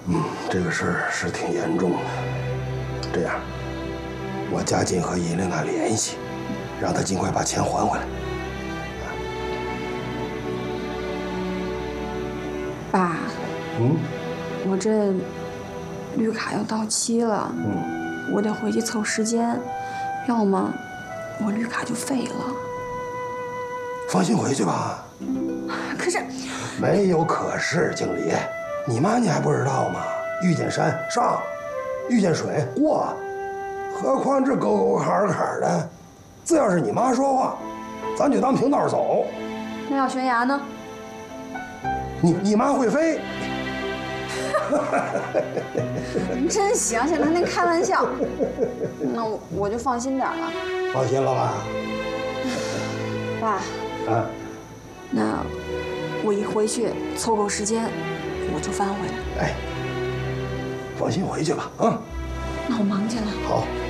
这个事儿是挺严重的。这样，我加紧和尹琳娜联系，让她尽快把钱还回来。 爸，我这绿卡要到期了，我得回去凑时间，要么我绿卡就废了。 放心回去吧。 可是， 没有可是，经理，你妈你还不知道吗？遇见山上，遇见水过，何况这沟沟坎坎的，只要是你妈说话，咱就当平道走。 那要悬崖呢？ 你妈会飞。 您真行，现在还能开玩笑。那我就放心点了。 放心了吧？ 爸。 啊。 那我一回去凑够时间，我就翻回来。 哎，放心回去吧，啊。 那我忙去了。 好。